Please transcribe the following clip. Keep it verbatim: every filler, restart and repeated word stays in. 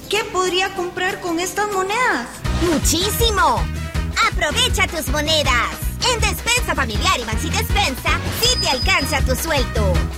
¿Qué podría comprar con estas monedas? ¡Muchísimo! ¡Aprovecha tus monedas! En Despensa Familiar y Maxi Despensa, sí te alcanza tu sueldo.